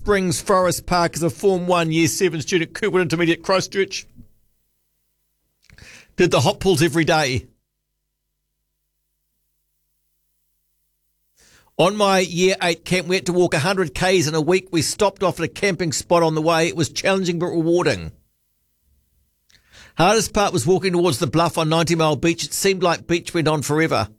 Springs Forest Park as a Form 1 Year 7 student at Cooper Intermediate Christchurch. Did the hot pulls every day. On my Year 8 camp, we had to walk 100 Ks in a week. We stopped off at a camping spot on the way. It was challenging but rewarding. Hardest part was walking towards the bluff on 90 Mile Beach. It seemed like beach went on forever.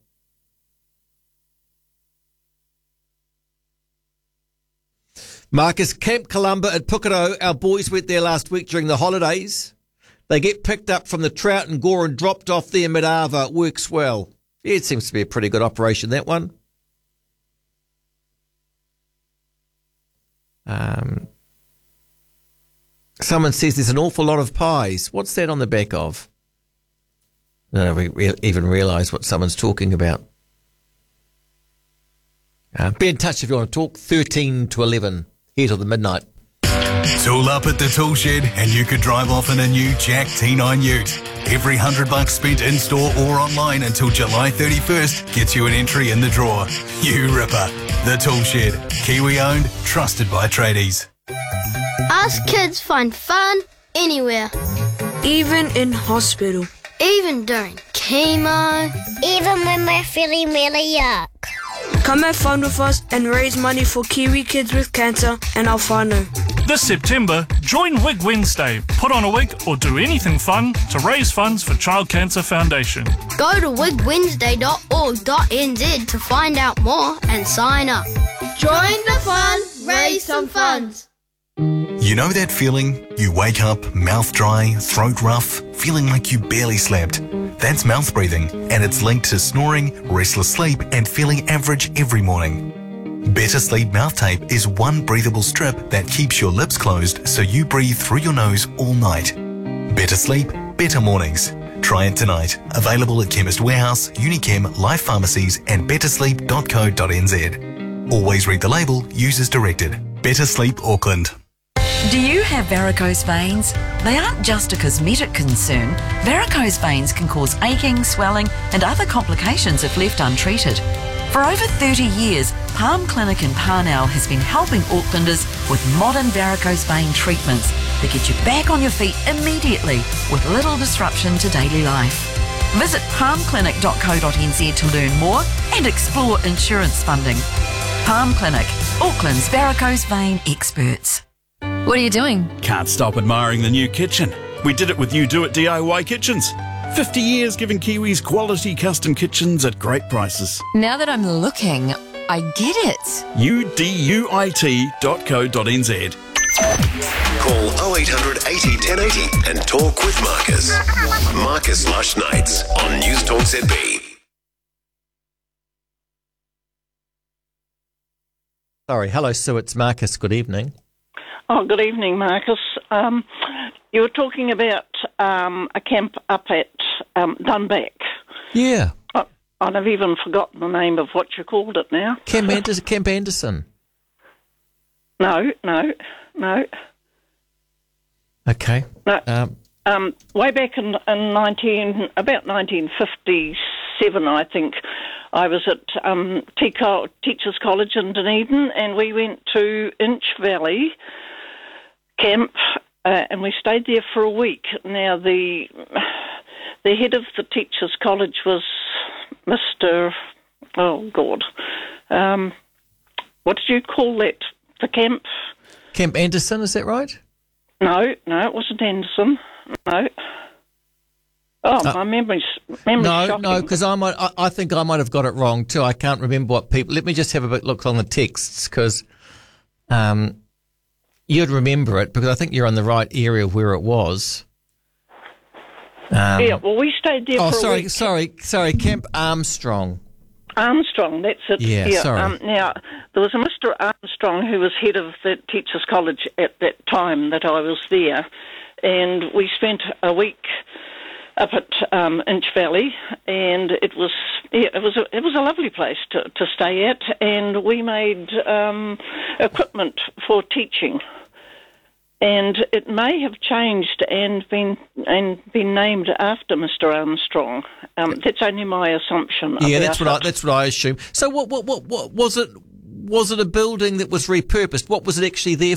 Marcus, Camp Columba at Pukaro. Our boys went there last week during the holidays. They get picked up from the Trout and Gore and dropped off there mid-Ava. It works well. Yeah, it seems to be a pretty good operation, that one. Someone says there's an awful lot of pies. What's that on the back of? I don't know if we even realise what someone's talking about. Be in touch if you want to talk. 13 to 11. Here till the midnight. Tool up at the tool shed and you could drive off in a new Jack T9 Ute. Every $100 spent in-store or online until July 31st gets you an entry in the draw. You ripper. The Tool Shed. Kiwi-owned, trusted by tradies. Us kids find fun anywhere. Even in hospital. Even during chemo. Even when we're feeling really yuck. Come have fun with us and raise money for Kiwi kids with cancer and our whānau. This September, join Wig Wednesday. Put on a wig or do anything fun to raise funds for Child Cancer Foundation. Go to wigwednesday.org.nz to find out more and sign up. Join the fun, raise some funds. You know that feeling? You wake up, mouth dry, throat rough, feeling like you barely slept. That's mouth breathing, and it's linked to snoring, restless sleep, and feeling average every morning. Better Sleep Mouth Tape is one breathable strip that keeps your lips closed so you breathe through your nose all night. Better sleep, better mornings. Try it tonight. Available at Chemist Warehouse, Unichem, Life Pharmacies, and bettersleep.co.nz. Always read the label, use as directed. Better Sleep Auckland. Do you have varicose veins? They aren't just a cosmetic concern. Varicose veins can cause aching, swelling and other complications if left untreated. For over 30 years, Palm Clinic in Parnell has been helping Aucklanders with modern varicose vein treatments that get you back on your feet immediately with little disruption to daily life. Visit palmclinic.co.nz to learn more and explore insurance funding. Palm Clinic, Auckland's varicose vein experts. What are you doing? Can't stop admiring the new kitchen. We did it with You Do It DIY Kitchens. 50 years giving Kiwis quality custom kitchens at great prices. Now that I'm looking, I get it. uduit.co.nz. Call 0800 80 1080 and talk with Marcus. Marcus Lush Nights on News Talk ZB. Sorry. Hello, Sue. It's Marcus. Good evening. Oh, good evening, Marcus. You were talking about a camp up at Dunback. Yeah. I've even forgotten the name of what you called it now. Camp Anderson. No. Okay. No. Way back in about 1957, I think, I was at Teachers College in Dunedin, and we went to Inch Valley Camp, and we stayed there for a week. Now, the head of the Teachers College was Mr. Oh, God. What did you call that? The camp? Camp Anderson, is that right? No, it wasn't Anderson. No. Oh, my memory's shocking. No, because I think I might have got it wrong too. I can't remember what people. Let me just have a bit look on the texts because you'd remember it because I think you're on the right area of where it was. Yeah, well, we stayed there for a week. Sorry, Camp Armstrong. Armstrong, that's it. Yeah, sorry. Now, there was a Mr. Armstrong who was head of the Teachers College at that time that I was there, and we spent a week up at Inch Valley, and it was a lovely place to stay at, and we made equipment for teaching. And it may have changed and been named after Mr. Armstrong. That's only my assumption. Yeah, that's what I assume. So what was it? Was it a building that was repurposed? What was it actually there